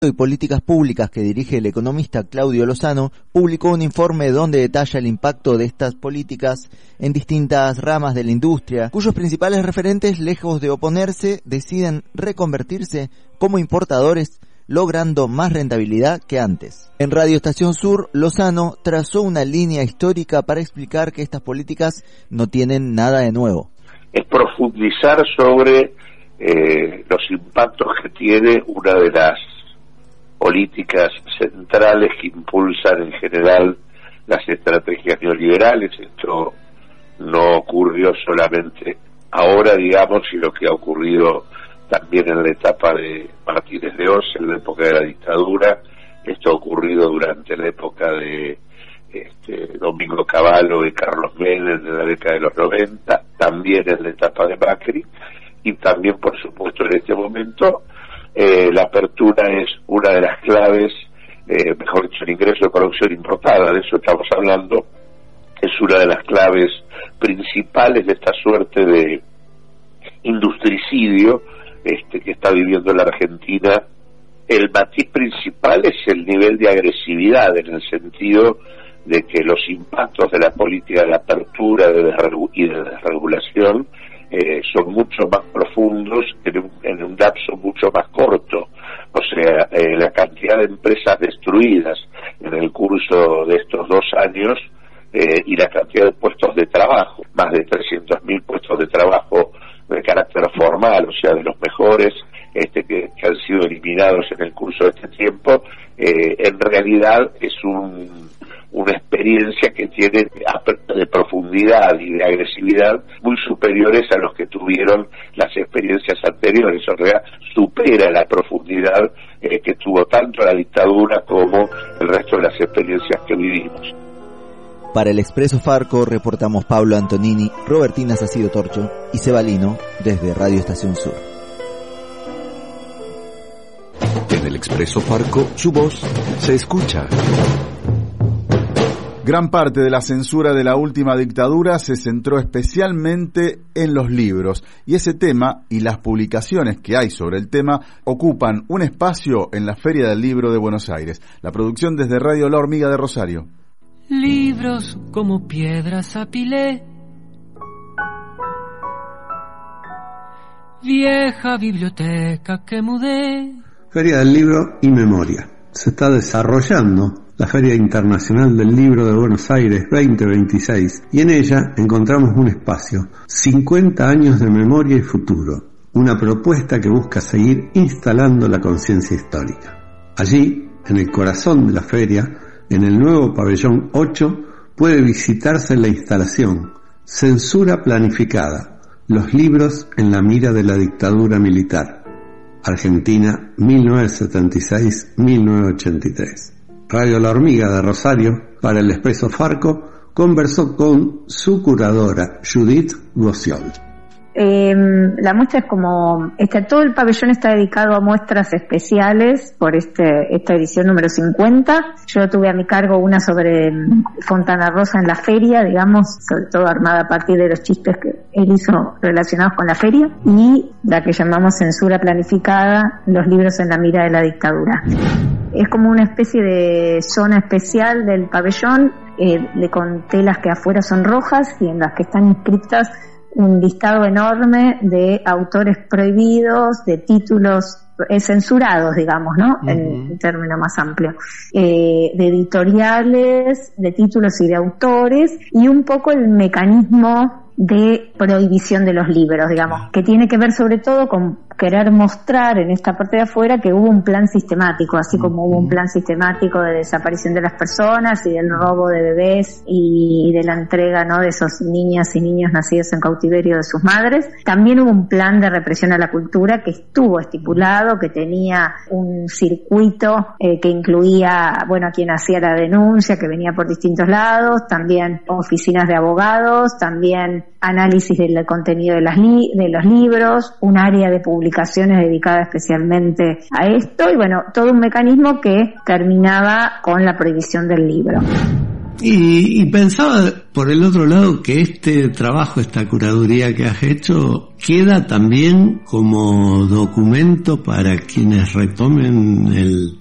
y Políticas Públicas que dirige el economista Claudio Lozano, publicó un informe donde detalla el impacto de estas políticas en distintas ramas de la industria, cuyos principales referentes, lejos de oponerse, deciden reconvertirse como importadores, logrando más rentabilidad que antes. En Radio Estación Sur, Lozano trazó una línea histórica para explicar que estas políticas no tienen nada de nuevo. Es profundizar sobre los impactos que tiene una de las políticas centrales que impulsan en general las estrategias neoliberales. Esto no ocurrió solamente ahora, digamos, sino que ha ocurrido también en la etapa de Martínez de Oz, en la época de la dictadura. Esto ha ocurrido durante la época de Domingo Cavallo y Carlos Menem, de la década de los 90, también en la etapa de Macri, y también, por supuesto, en este momento. La apertura es una de las claves, mejor dicho, el ingreso de producción importada, de eso estamos hablando, es una de las claves principales de esta suerte de industricidio que está viviendo la Argentina. El matiz principal es el nivel de agresividad, en el sentido de que los impactos de la política de apertura y de desregulación son mucho más profundos en un lapso mucho más corto. O sea, la cantidad de empresas destruidas en el curso de estos 2 años y la cantidad de puestos de trabajo, más de 300.000 puestos de trabajo de carácter formal, o sea, de los mejores que han sido eliminados en el curso de este tiempo, en realidad es una experiencia que tiene de profundidad y de agresividad muy superiores a los que tuvieron las experiencias anteriores. O sea, supera la profundidad que tuvo tanto la dictadura como el resto de las experiencias que vivimos. Para el Expreso Farco reportamos Pablo Antonini, Robertina Sacido Torcho y Cebalino desde Radio Estación Sur. En el Expreso Farco, su voz se escucha. Gran parte de la censura de la última dictadura se centró especialmente en los libros, y ese tema y las publicaciones que hay sobre el tema ocupan un espacio en la Feria del Libro de Buenos Aires. La producción desde Radio La Hormiga de Rosario. Libros como piedras apilé, vieja biblioteca que mudé. Feria del Libro y Memoria. Se está desarrollando la Feria Internacional del Libro de Buenos Aires 2026, y en ella encontramos un espacio, 50 años de memoria y futuro, una propuesta que busca seguir instalando la conciencia histórica. Allí, en el corazón de la feria, en el nuevo pabellón 8, puede visitarse la instalación Censura Planificada, los libros en la mira de la dictadura militar, Argentina 1976-1983. Radio La Hormiga de Rosario, para el Expreso Farco, conversó con su curadora, Judith Gossiol. La muestra es como, todo el pabellón está dedicado a muestras especiales por esta edición número 50. Yo tuve a mi cargo una sobre Fontana Rosa en la feria, digamos, sobre todo armada a partir de los chistes que él hizo relacionados con la feria, y la que llamamos Censura Planificada, los libros en la mira de la dictadura. Es como una especie de zona especial del pabellón, con telas que afuera son rojas y en las que están inscritas un listado enorme de autores prohibidos, de títulos censurados, digamos, ¿no? Uh-huh. En término más amplio, de editoriales, de títulos y de autores, y un poco el mecanismo de prohibición de los libros, digamos, que tiene que ver sobre todo con querer mostrar en esta parte de afuera que hubo un plan sistemático, así como hubo un plan sistemático de desaparición de las personas y del robo de bebés y de la entrega, ¿no?, de esos niñas y niños nacidos en cautiverio de sus madres. También hubo un plan de represión a la cultura que estuvo estipulado, que tenía un circuito que incluía, bueno, a quien hacía la denuncia, que venía por distintos lados, también oficinas de abogados, también análisis del contenido de los libros, un área de publicaciones dedicada especialmente a esto, y bueno, todo un mecanismo que terminaba con la prohibición del libro. Y pensaba, por el otro lado, que este trabajo, esta curaduría que has hecho, queda también como documento para quienes retomen el